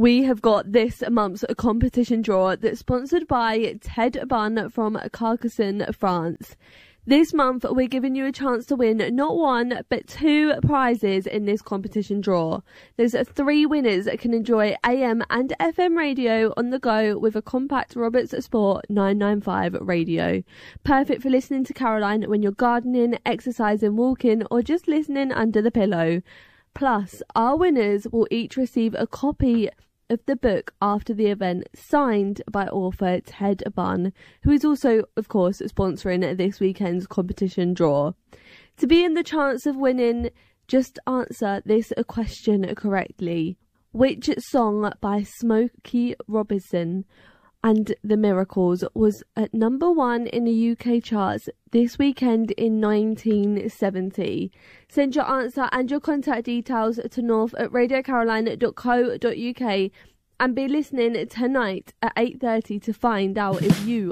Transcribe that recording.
We have got this month's competition draw that's sponsored by Ted Bunn from Carcassonne, France. This month, we're giving you a chance to win not one, but 2 prizes in this competition draw. There's 3 winners that can enjoy AM and FM radio on the go with a compact Roberts Sport 995 radio. Perfect for listening to Caroline when you're gardening, exercising, walking, or just listening under the pillow. Plus, our winners will each receive a copy of the book after the event, signed by author Ted Bunn, who is also, of course, sponsoring this weekend's competition draw. To be in the chance of winning, just answer this question correctly. Which song by Smokey Robinson and the Miracles was at number 1 in the UK charts this weekend in 1970? Send your answer and your contact details to north@radiocaroline.co.uk and be listening tonight at 8:30 to find out if you